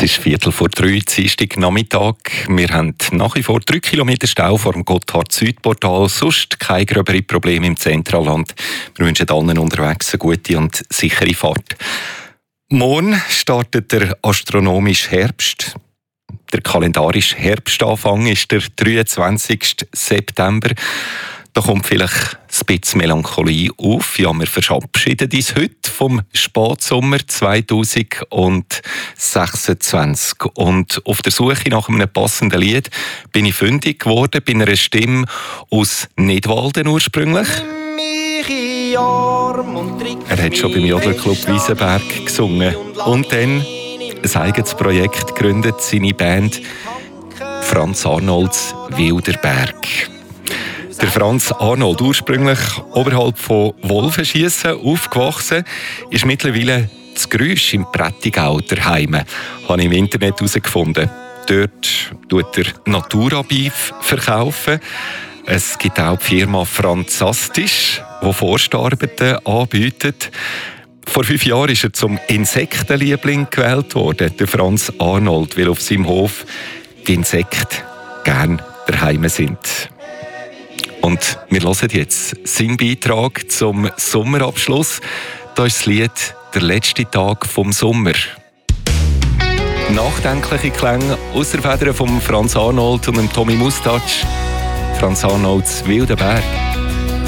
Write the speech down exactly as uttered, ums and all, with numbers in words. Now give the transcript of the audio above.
ist Viertel vor drei, Dienstag Nachmittag. Wir haben nach wie vor drei Kilometer Stau vor dem Gotthard-Süd-Portal. Sonst keine gröberen Probleme im Zentralland. Wir wünschen allen unterwegs eine gute und sichere Fahrt. Morgen startet der astronomische Herbst. Der kalendarische Herbstanfang ist der dreiundzwanzigsten September. Da kommt vielleicht ein bisschen Melancholie auf. Ja, wir verabschieden uns heute vom Spätsommer zweitausendsechsundzwanzig. Und auf der Suche nach einem passenden Lied bin ich fündig geworden bei einer Stimme aus Nidwalden ursprünglich. Er hat schon beim Jodlerclub Wiesenberg gesungen. Und dann ein eigenes Projekt gegründet, seine Band Franz Arnolds Wilderberg. Der Franz Arnold, ursprünglich oberhalb von Wolfenschiessen aufgewachsen, ist mittlerweile das Grüsch im Prättigau daheim, habe ich im Internet herausgefunden. Dort tut er Naturabeef verkaufen. Es gibt auch die Firma Franzastisch, die Forstarbeiten anbietet. Vor fünf Jahren ist er zum Insektenliebling gewählt worden, der Franz Arnold, weil auf seinem Hof die Insekten gerne daheim sind. Und wir hören jetzt seinen Beitrag zum Sommerabschluss. Da ist das Lied «Der letzte Tag vom Sommer». Nachdenkliche Klänge aus der Feder von Franz Arnold und dem Tommy Mustatsch. Franz Arnolds Wilderberg.